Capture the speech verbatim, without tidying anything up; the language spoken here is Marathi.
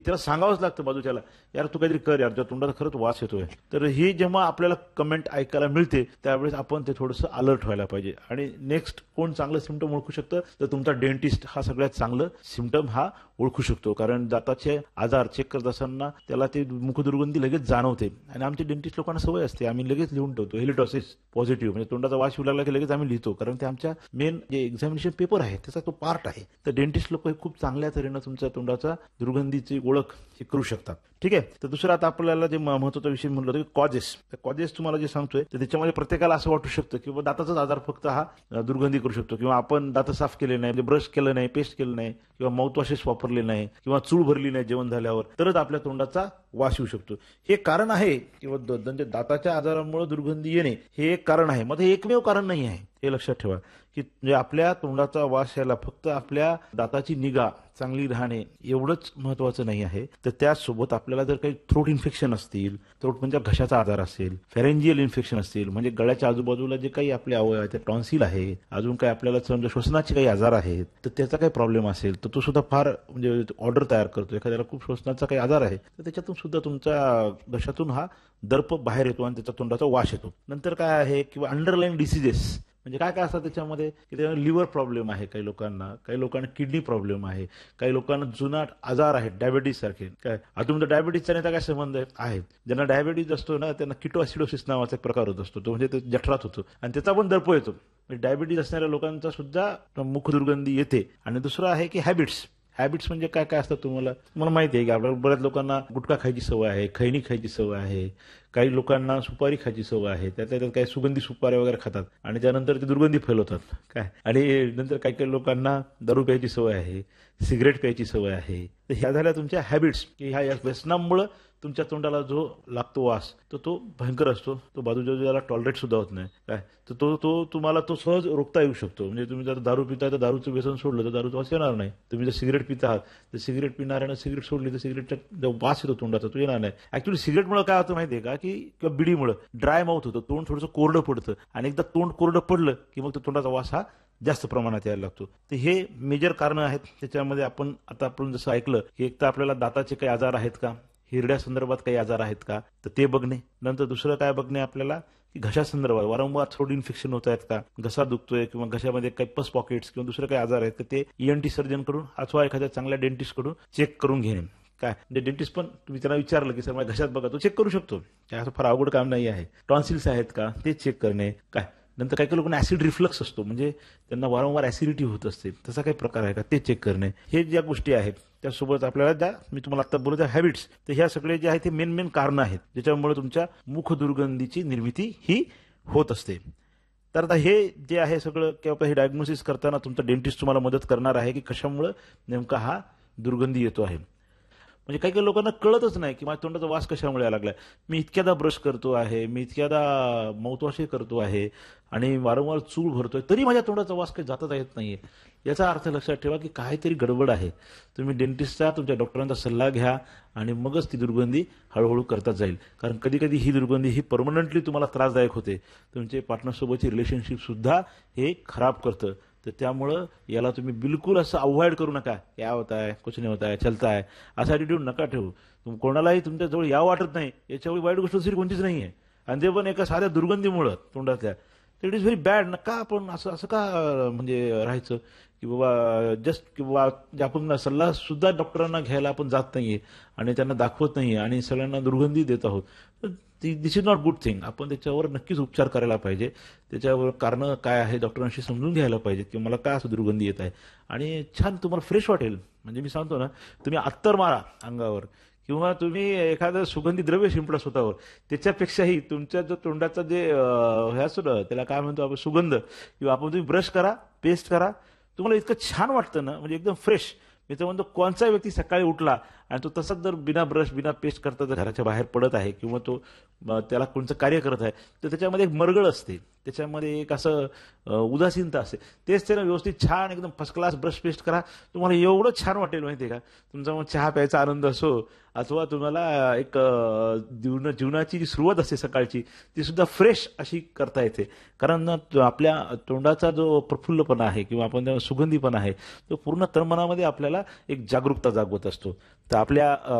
त्याला सांगावंच लागतं बाजूच्याला, यार तू काहीतरी कर यार, तुझ्या तोंडाचा खरंच वास येतोय. तर ही जेव्हा आपल्याला कमेंट ऐकायला मिळते त्यावेळेस आपण ते थोडंसं अलर्ट व्हायला पाहिजे. आणि नेक्स्ट कोण चांगलं सिम्पटम ओळखू शकतं, तर तुमचा डेंटिस्ट हा सगळ्यात चांगलं सिम्पटम हा ओळखू शकतो. कारण दाताचे आजार चेक करत असताना त्याला ते मुखदुर्गंधी लगेच जाणवते. आणि आमच्या डेंटिस्ट लोकांना सवय असते, आम्ही लगेच लिहून ठेवतो हेलिटॉसिस पॉझिटिव्ह, म्हणजे तोंडाचा वास येऊ लागला की लगेच आम्ही लिहितो, कारण ते आमच्या मेन जे एक्झामिनेशन पेपर आहे त्याचा तो पार्ट आहे. तर डेंटिस्ट लोक खूप चांगल्या तऱ्हेनं तुमच्या तोंडाचा दुर्गंधीची ओळख हे करू शकतात. ठीक आहे. तर दुसरं आता आपल्याला जे महत्त्वाचा विषय म्हणलं होतं की कॉजेस. तर कॉजेस तुम्हाला जे सांगतोय तर त्याच्यामध्ये प्रत्येकाला असं वाटू शकतं की बाबा दाताचाच आजार फक्त हा दुर्गंधी करू शकतो, किंवा आपण दात साफ केले नाही, म्हणजे ब्रश केलं नाही, पेस्ट केलं नाही, किंवा माउथवॉशेस वापरले नाही, किंवा चूळ भरली नाही जेवण झाल्यावर, तरच आपल्या तोंडाचा वास येऊ शकतो. हे कारण आहे, किंवा म्हणजे दाताच्या आजारामुळे दुर्गंधी येणे हे एक कारण आहे, मग हे एकमेव कारण नाही आहे. हे लक्षात ठेवा की म्हणजे आपल्या तोंडाचा वास यायला फक्त आपल्या दाताची निगा चांगली राहणे एवढंच महत्वाचं नाही आहे, तर त्याचसोबत आपल्याला जर काही थ्रोट इन्फेक्शन असतील, थ्रोट म्हणजे घशाचा आजार असेल, फेरेंजियल इन्फेक्शन असतील, म्हणजे गळ्याच्या आजूबाजूला जे काही आपले अवयव आहेत, टॉन्सिल आहे, अजून काही आपल्याला समजा श्वसनाचे काही आजार आहेत, तर त्याचा काही प्रॉब्लेम असेल तर तो सुद्धा फार म्हणजे ऑर्डर तयार करतो. एखाद्याला खूप श्वसनाचा काही आजार आहे तर त्याच्यातून सुद्धा तुमच्या घशातून हा दर्प बाहेर येतो आणि त्याच्या तोंडाचा वास येतो. नंतर काय आहे, किंवा अंडरलाईन डिसिजेस म्हणजे काय काय असतात त्याच्यामध्ये, की त्याला लिव्हर प्रॉब्लेम आहे काही लोकांना, काही लोकांना किडनी प्रॉब्लेम आहे, काही लोकांना जुनाट आजार आहेत डायबिटीज सारखे. काय आता तुमचा डायबिटीजचा नाही तर काय संबंध आहेत, ज्यांना डायबिटीज असतो ना त्यांना किटोॲसिडोसिस नावाचा एक प्रकार होत असतो, तो म्हणजे ते जठरात होतो आणि त्याचा पण दर्प येतो. म्हणजे डायबिटीज असणाऱ्या लोकांचा सुद्धा मुख दुर्गंधी येते. आणि दुसरं आहे की हॅबिट्स. हॅबिट्स म्हणजे काय काय असतात तुम्हाला तुम्हाला माहिती आहे की आपल्याला बऱ्याच लोकांना गुटखा खायची सवय आहे, खैनी खायची सवय आहे, काही लोकांना सुपारी खायची सवय आहे, त्यातल्या त्यात काही सुगंधी सुपाऱ्या वगैरे खातात आणि त्यानंतर ते दुर्गंधी फैलवतात काय. आणि नंतर काही काही लोकांना दारू प्यायची सवय आहे, सिगरेट प्यायची सवय आहे. तर ह्या झाल्या तुमच्या हॅबिट्स, की ह्या व्यसनामुळे तुमच्या तोंडाला जो लागतो वास तर तो भयंकर असतो, तो बाजूच्या टॉलरेट सुद्धा होत नाही काय. तर तो तो तुम्हाला तो सहज रोखता येऊ शकतो. म्हणजे तुम्ही जर दारू पिताय तर दारूचं व्यसन सोडलं तर दारूचा वास येणार नाही. तुम्ही जर सिगरेट पिता आहात तर सिगरेट पिणाऱ्यानं सिगरेट सोडली तर सिगरेटचा जो वास येतो तोंडाचा तो येणार नाही. ऍक्च्युली सिगरेटमुळे काय होतं माहितीये का, की किंवा बिडीमुळे ड्राय माउथ होतं, तोंड थोडंसं कोरडं पडतं आणि एकदा तोंड कोरडं पडलं की मग तो तोंडाचा वास हा जास्त प्रमाणात यायला लागतो. तर हे मेजर कारणं आहेत. त्याच्यामध्ये आपण आता आपण जसं ऐकलं की एक तर आपल्याला दाताचे काही आजार आहेत का, हिरड्या संदर्भात काही आजार आहेत का, तर ते बघणे. नंतर दुसरं काय बघणे आपल्याला, की घशा संदर्भात वारंवार थ्रोट इन्फेक्शन होत आहेत का, घसा दुखतोय किंवा घशामध्ये काही पस पॉकेट्स किंवा दुसरे काही आजार आहेत तर ते ईएनटी सर्जन कडून अथवा एखाद्या चांगल्या डेंटिस्ट कडून चेक करून घेणे. काय म्हणजे डेंटिस्ट पण तुम्ही त्यांना विचारलं की सर माझ्या घशात बघा, तो चेक करू शकतो, काय असं फार अवघड काम नाही आहे. टॉन्सिल्स आहेत का ते चेक करणे. काय नंतर काही काही लोकांना ऍसिड रिफ्लक्स असतो, म्हणजे त्यांना वारंवार ऍसिडिटी होत असते, तसा काही प्रकार आहे का ते चेक करणे. हे ज्या गोष्टी आहेत त्यासोबत आपल्याला ज्या मी तुम्हाला आता बोलत आहे हॅबिट्स, तर ह्या सगळे जे आहेत ते मेन मेन कारणं आहेत ज्याच्यामुळे तुमच्या मुख दुर्गंधीची निर्मिती ही होत असते. तर आता हे जे आहे सगळं किंवा हे डायग्नोसिस करताना तुमचा डेंटिस्ट तुम्हाला मदत करणार आहे की कशामुळे नेमका हा दुर्गंधी येतो आहे. म्हणजे काही काही लोकांना कळतच नाही की माझ्या तोंडाचा वास कशामुळे यायला लागलाय. मी इतक्यादा ब्रश करतो आहे, मी इतक्यादा माउथवॉश करतो आहे आणि वारंवार चूळ भरतोय तरी माझ्या तोंडाचा वास काही जाता येत नाहीये. याचा अर्थ लक्षात ठेवा की काहीतरी गडबड आहे. तुम्ही डेंटिस्टचा तुमच्या डॉक्टरांचा सल्ला घ्या आणि मगच ती दुर्गंधी हळूहळू करता जाईल. कारण कधी कधी ही दुर्गंधी ही परमनंटली तुम्हाला त्रासदायक होते. तुमचे पार्टनरसोबतची रिलेशनशिप सुद्धा हे खराब करतं. तर त्यामुळं याला तुम्ही बिलकुल असं अवॉइड करू नका. क्या होता है, कुछ नहीं होता है, चलता है, असा ॲटिट्यूड नका ठेवू. तुम कोणालाही तुमच्याजवळ यावं वाटत नाही याच्यावेळी वाईट गोष्ट दुसरी कोणतीच नाही आहे. आणि ते पण एका साध्या दुर्गंधीमुळं तोंडातल्या, तर इट इज व्हेरी बॅड. नका आपण असं असं का म्हणजे राहायचं की बाबा जस्ट की बाबा आपण सल्ला सुद्धा डॉक्टरांना घ्यायला आपण जात नाहीये आणि त्यांना दाखवत नाहीये आणि सगळ्यांना दुर्गंधी देत आहोत. दिस इज नॉट गुड थिंग. आपण त्याच्यावर नक्कीच उपचार करायला पाहिजे. त्याच्यावर कारण काय आहे डॉक्टरांशी समजून घ्यायला पाहिजे की मला काय असं दुर्गंधी येत आहे आणि छान तुम्हाला फ्रेश वाटेल. म्हणजे मी सांगतो ना, तुम्ही अत्तर मारा अंगावर किंवा तुम्ही एखादं सुगंधी द्रव्य शिंपडा स्वतःवर, त्याच्यापेक्षाही तुमच्या जो तोंडाचा जे हे असतो ना त्याला काय म्हणतो आपण सुगंध, किंवा आपण तुम्ही ब्रश करा, पेस्ट करा, तुम्हाला इतकं छान वाटतं ना, म्हणजे एकदम फ्रेश. मी तर म्हणतो कोणचा व्यक्ती सकाळी उठला आणि तो तसाच जर बिना ब्रश बिना पेस्ट करता जर घराच्या बाहेर पडत आहे किंवा तो त्याला कोणतं कार्य करत आहे तर त्याच्यामध्ये एक मरगळ असते, त्याच्यामध्ये एक असं उदासीनता असते. तेच त्याला व्यवस्थित छान एकदम फर्स्ट क्लास ब्रश पेस्ट करा, तुम्हाला एवढं छान वाटेल माहिती आहे का. तुमचा मग चहा प्यायचा आनंद असो अथवा तुम्हाला एक जीवन जीवनाची जी सुरुवात असते सकाळची ती सुद्धा फ्रेश अशी करता येते. कारण आपल्या तोंडाचा जो प्रफुल्लपणा आहे किंवा आपण सुगंधीपणा आहे तो पूर्ण तनमनामध्ये आपल्याला एक जागरूकता जागवत असतो. तर आपल्या